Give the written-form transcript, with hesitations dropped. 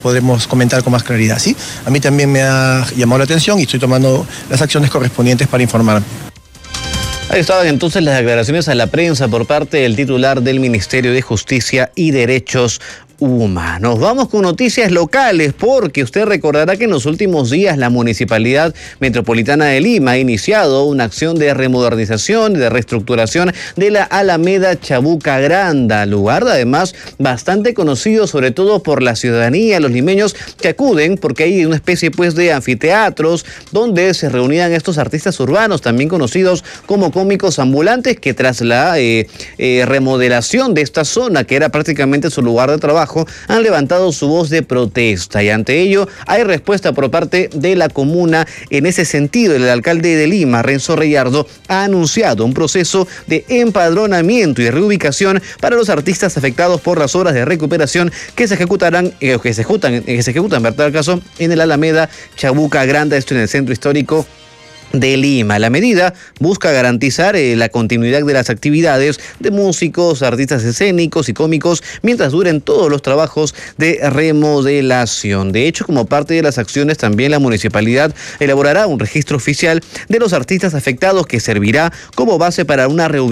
podremos comentar con más claridad, ¿sí? A mí también me ha llamado la atención y estoy tomando las acciones correspondientes para informar. Ahí estaban entonces las declaraciones a la prensa por parte del titular del Ministerio de Justicia y Derechos Humanos. Vamos con noticias locales porque usted recordará que en los últimos días la Municipalidad Metropolitana de Lima ha iniciado una acción de remodernización, de reestructuración de la Alameda Chabuca Granda, lugar además bastante conocido sobre todo por la ciudadanía, los limeños que acuden porque hay una especie pues de anfiteatros donde se reunían estos artistas urbanos también conocidos como cómicos ambulantes que tras la remodelación de esta zona que era prácticamente su lugar de trabajo han levantado su voz de protesta y ante ello hay respuesta por parte de la comuna. En ese sentido, el alcalde de Lima, Renzo Reyardo, ha anunciado un proceso de empadronamiento y reubicación para los artistas afectados por las obras de recuperación que se ejecutan, en tal caso, en el Alameda Chabuca Granda, esto en el centro histórico de Lima. La medida busca garantizar la continuidad de las actividades de músicos, artistas escénicos y cómicos mientras duren todos los trabajos de remodelación. De hecho, como parte de las acciones, también la municipalidad elaborará un registro oficial de los artistas afectados que servirá como base para una reubicación